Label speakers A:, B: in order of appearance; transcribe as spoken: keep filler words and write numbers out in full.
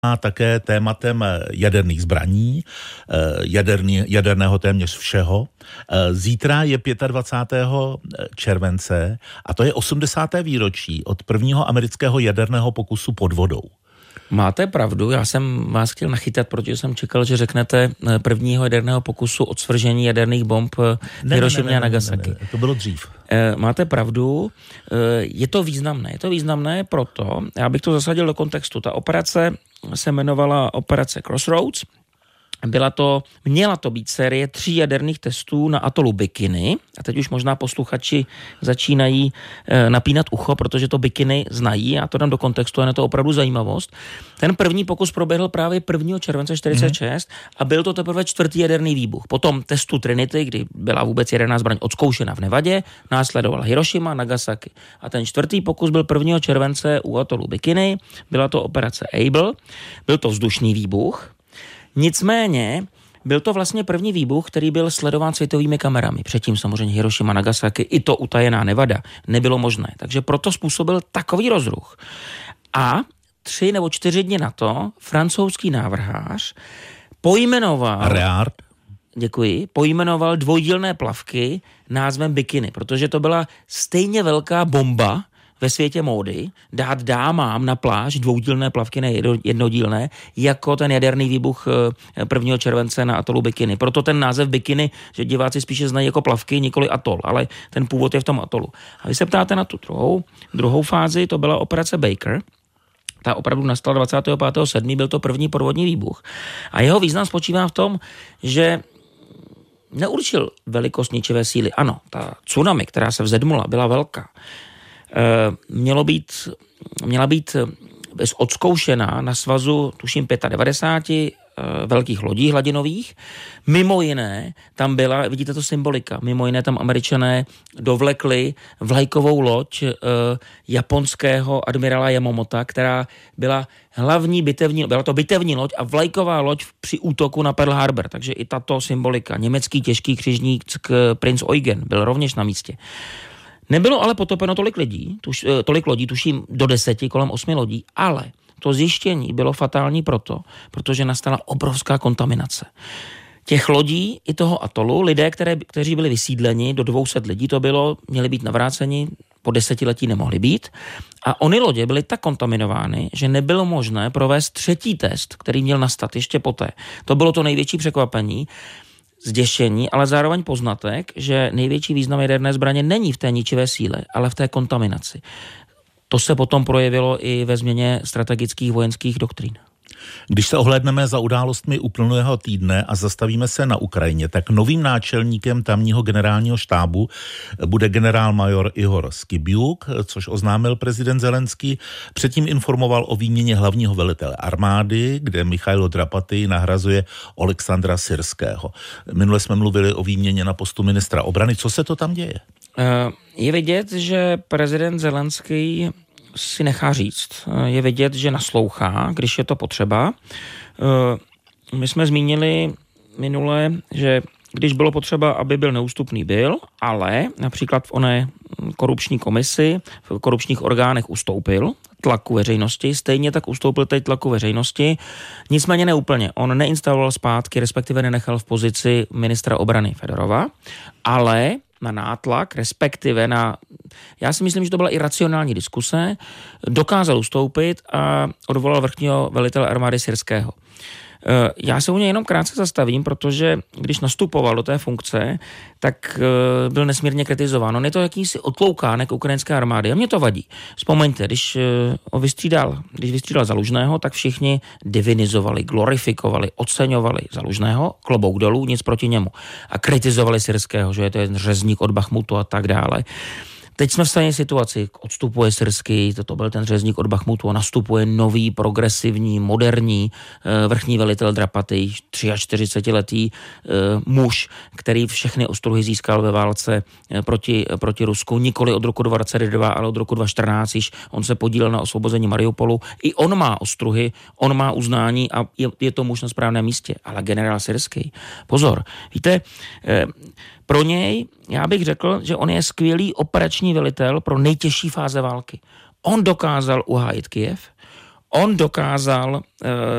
A: také tématem jaderných zbraní, jaderný, jaderného téměř všeho. Zítra je dvacátého pátého července a to je osmdesáté výročí od prvního amerického jaderného pokusu pod vodou.
B: Máte pravdu, já jsem vás chtěl nachytat, protože jsem čekal, že řeknete prvního jaderného pokusu od svržení jaderných bomb v Hirošimě a Nagasaki.
A: Ne, ne, ne, to bylo dřív.
B: Máte pravdu, je to významné. Je to významné proto, já bych to zasadil do kontextu. Ta operace se jmenovala operace Crossroads. Byla to, měla to být série tří jaderných testů na atolu Bikini. A teď už možná posluchači začínají e, napínat ucho, protože to Bikini znají. Já to dám do kontextu, a je to opravdu zajímavost. Ten první pokus proběhl právě prvního července čtyřicet šest mm. a byl to teprve čtvrtý jaderný výbuch. Potom testu Trinity, kdy byla vůbec jaderná zbraň odzkoušena v Nevadě, následovala Hirošima, Nagasaki. A ten čtvrtý pokus byl prvního července u atolu Bikini. Byla to operace Able. Byl to vzdušný výbuch. Nicméně byl to vlastně první výbuch, který byl sledován světovými kamerami. Předtím samozřejmě Hirošima, Nagasaki, i to utajená Nevada nebylo možné. Takže proto způsobil takový rozruch. A tři nebo čtyři dny na to francouzský návrhář pojmenoval...
A: Reard.
B: Děkuji. Pojmenoval dvojdílné plavky názvem Bikini, protože to byla stejně velká bomba ve světě módy dát dámám na pláž dvoudílné plavky, ne jednodílné, jako ten jaderný výbuch prvního července na atolu Bikini. Proto ten název Bikini, že diváci spíše znají jako plavky, nikoli atol, ale ten původ je v tom atolu. A vy se ptáte na tu druhou, druhou fázi, to byla operace Baker. Ta opravdu nastala dvacátého pátého sedmého byl to první podvodní výbuch. A jeho význam spočívá v tom, že neurčil velikost ničivé síly. Ano, ta tsunami, která se vzedmula, byla velká. Mělo být, měla být odzkoušená na svazu, tuším, devadesát pět velkých lodí hladinových. Mimo jiné, tam byla, vidíte to symbolika, mimo jiné tam Američané dovlekli vlajkovou loď eh, japonského admirála Yamamota, která byla hlavní bitevní, byla to bitevní loď a vlajková loď při útoku na Pearl Harbor. Takže i tato symbolika. Německý těžký křižník Prinz Eugen byl rovněž na místě. Nebylo ale potopeno tolik lidí, tuž, tolik lodí, tuším do deseti, kolem osmi lodí, ale to zjištění bylo fatální proto, protože nastala obrovská kontaminace. Těch lodí i toho atolu, lidé, které, kteří byli vysídleni do dvou set lidí, to bylo, měli být navráceni, po desetiletí nemohli být. A ony lodě byly tak kontaminovány, že nebylo možné provést třetí test, který měl nastat ještě poté. To bylo to největší překvapení, zděšení, ale zároveň poznatek, že největší význam jaderné zbraně není v té ničivé síle, ale v té kontaminaci. To se potom projevilo i ve změně strategických vojenských doktrín.
A: Když se ohlédneme za událostmi uplynulého týdne a zastavíme se na Ukrajině, tak novým náčelníkem tamního generálního štábu bude generálmajor Ihor Skibiuk, což oznámil prezident Zelenský. Předtím informoval o výměně hlavního velitele armády, kde Michailo Drapaty nahrazuje Oleksandra Syrského. Minule jsme mluvili o výměně na postu ministra obrany. Co se to tam děje?
B: Je vidět, že prezident Zelenský si nechá říct. Je vidět, že naslouchá, když je to potřeba. My jsme zmínili minule, že když bylo potřeba, aby byl neústupný, byl, ale například v oné korupční komisi, v korupčních orgánech ustoupil tlaku veřejnosti, stejně tak ustoupil teď tlaku veřejnosti, nicméně neúplně. On neinstaloval zpátky, respektive nenechal v pozici ministra obrany Fedorova, ale na nátlak, respektive na, já si myslím, že to byla i racionální diskuse, dokázal ustoupit a odvolal vrchního velitele armády Syrského. Já se u něj jenom krátce zastavím, protože když nastupoval do té funkce, tak byl nesmírně kritizován. On je to jakýsi otloukánek ukrajinské armády a mě to vadí. Vzpomeňte, když ho vystřídal, když vystřídal Zalužného, tak všichni divinizovali, glorifikovali, oceňovali Zalužného, klobouk dolů, nic proti němu. A kritizovali Syrského, že je to jeden řezník od Bachmutu a tak dále. Teď jsme v stejné situaci, odstupuje Syrský, to byl ten řezník od Bachmutu a nastupuje nový, progresivní, moderní vrchní velitel Drapaty, čtyřicetiletý muž, který všechny ostruhy získal ve válce proti, proti Rusku, nikoli od roku dvacet dva, ale od roku dva tisíce čtrnáct, již on se podílel na osvobození Mariupolu. I on má ostruhy, on má uznání a je, je to muž na správném místě, ale generál Syrský, pozor, víte, pro něj, já bych řekl, že on je skvělý operační velitel pro nejtěžší fáze války. On dokázal uhájit Kyjev, On dokázal